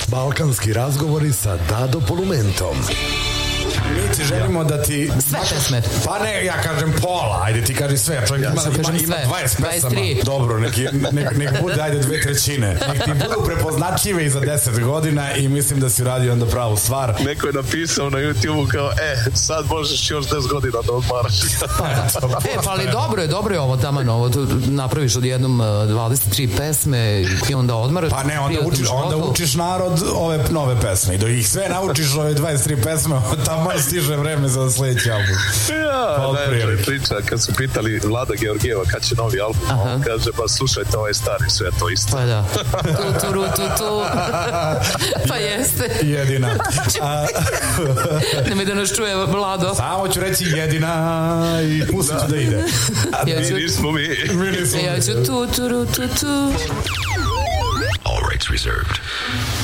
Balkanski razgovori sa Dado Polumentom. Mi ti želimo da ti... Sve pesme. Pa ne, ja kažem pola, ajde ti kaži sve. Čovjek ima 20 pesama. 23. Dobro, nek bude, ajde 2/3. Nek ti budu prepoznatljive i za 10 godina i mislim da si uradio onda pravu stvar. Neko je napisao na YouTube kao, sad možeš još 10 godina da odmaraš. Pa ali dobro je ovo taman, ovo napraviš odjednom 23 pesme i onda odmaraš. Pa ne, onda učiš narod ove nove pesme i dok ih sve naučiš ove 23 pesme, tamo stiže vreme za sledeći album. Ja, najbolja priča, kad su pitali Vlada Georgijeva kad će novi album, on kaže, pa slušajte ovaj stari, sve to isto. Pa da, tu. Pa jeste. Jedina. Nemoj da nas čuje Vlado. Samo ću reći jedina i pustit ću da ide. Mi nismo mi. Ja ću tu. All rights reserved.